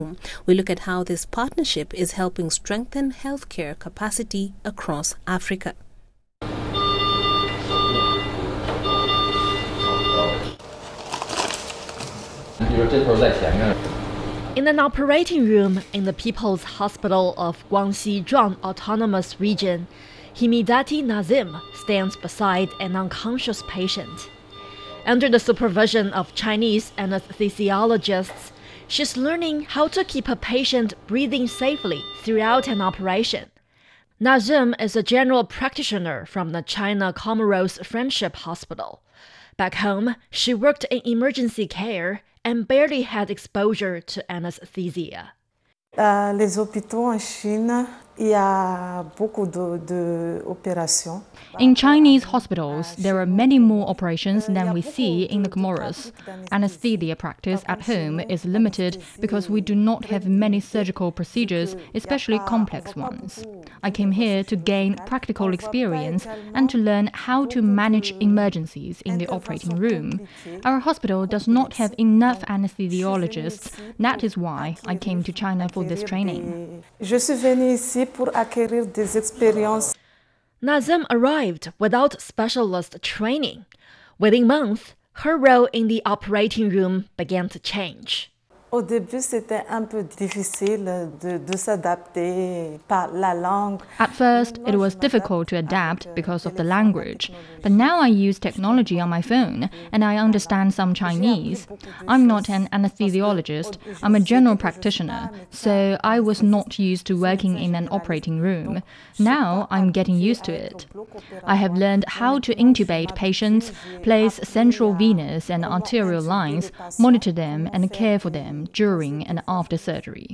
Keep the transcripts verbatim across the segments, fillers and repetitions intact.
We look at how this partnership is helping strengthen healthcare capacity across Africa. In an operating room in the People's Hospital of Guangxi Zhuang Autonomous Region, Himidati Nazim stands beside an unconscious patient. Under the supervision of Chinese anesthesiologists, she's learning how to keep a patient breathing safely throughout an operation. Nazim is a general practitioner from the China Comoros Friendship Hospital. Back home, she worked in emergency care and barely had exposure to anesthesia. Uh, les hôpitaux en Chine, il y a beaucoup de, de opérations. In Chinese hospitals, there are many more operations than we see in the Comoros. Anesthesia practice at home is limited because we do not have many surgical procedures, especially complex ones. I came here to gain practical experience and to learn how to manage emergencies in the operating room. Our hospital does not have enough anesthesiologists. That is why I came to China for this training. Je suis venue ici pour acquérir des expériences. Nazim arrived without specialist training. Within months, her role in the operating room began to change. Au début, c'était un peu difficile de, de s'adapter par la langue. At first, it was difficult to adapt because of the language. But now I use technology on my phone, and I understand some Chinese. I'm not an anesthesiologist, I'm a general practitioner, so I was not used to working in an operating room. Now I'm getting used to it. I have learned how to intubate patients, place central venous and arterial lines, monitor them, and care for them during and after surgery.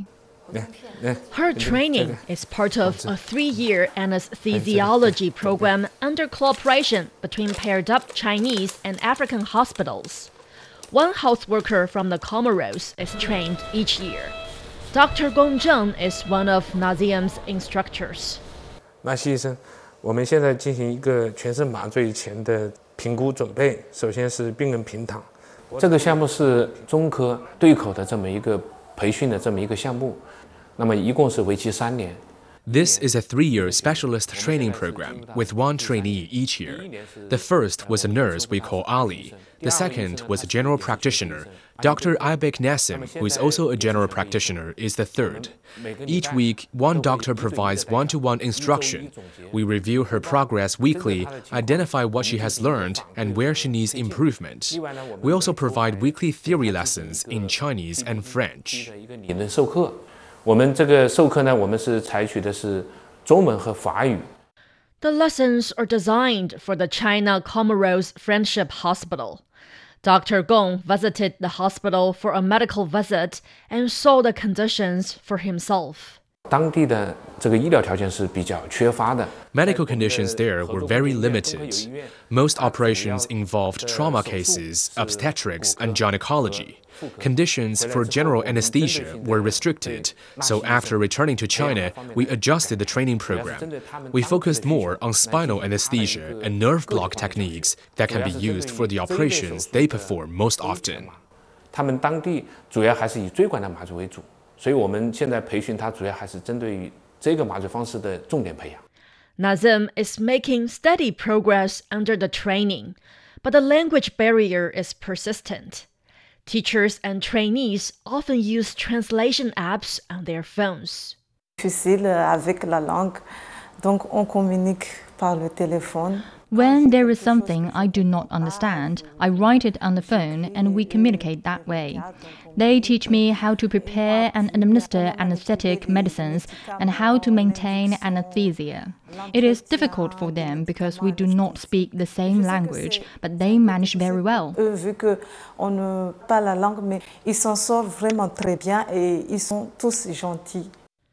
Her training is part of a three-year anesthesiology program under cooperation between paired-up Chinese and African hospitals. One health worker from the Comoros is trained each year. Doctor Gong Zheng is one of Nazim's instructors. 那谢医生，我们现在进行一个全身麻醉前的评估准备，首先是病人平躺。这个项目是中科对口的这么一个培训的这么一个项目，那么一共是为期三年。 This is a three-year specialist training program with one trainee each year. The first was a nurse we call Ali. The second was a general practitioner. Doctor Ibek Nassim, who is also a general practitioner, is the third. Each week, one doctor provides one-to-one instruction. We review her progress weekly, identify what she has learned, and where she needs improvement. We also provide weekly theory lessons in Chinese and French. 我们这个授课呢，我们是采取的是中文和法语。 The lessons are designed for the China Comoros Friendship Hospital. Doctor Gong visited the hospital for a medical visit and saw the conditions for himself. 当地的这个医疗条件是比较缺乏的。 Medical conditions there were very limited. Most operations involved trauma cases, obstetrics, and gynecology. Conditions for general anesthesia were restricted, so after returning to China, we adjusted the training program. We focused more on spinal anesthesia and nerve block techniques that can be used for the operations they perform most often. 他们当地主要还是以椎管的麻醉为主，所以我们现在培训它主要还是针对于这个麻醉方式的重点培养。 Nazim is making steady progress under the training, but the language barrier is persistent. Teachers and trainees often use translation apps on their phones. Difficile avec la langue, donc on communique par le téléphone. When there is something I do not understand, I write it on the phone and we communicate that way. They teach me how to prepare and administer anesthetic medicines and how to maintain anesthesia. It is difficult for them because we do not speak the same language, but they manage very well. Vu qu'on ne parle pas la langue, mais ils s'en sortent vraiment très bien et ils sont tous gentils.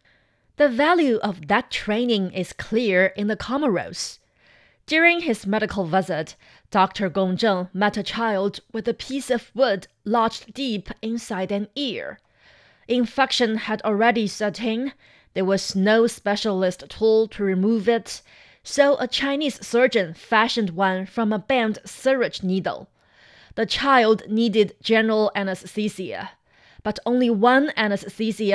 The value of that training is clear in the Comoros. During his medical visit, Doctor Gong Zheng met a child with a piece of wood lodged deep inside an ear. Infection had already set in. There was no specialist tool to remove it, so a Chinese surgeon fashioned one from a bent syringe needle. The child needed general anesthesia, but only one anesthesia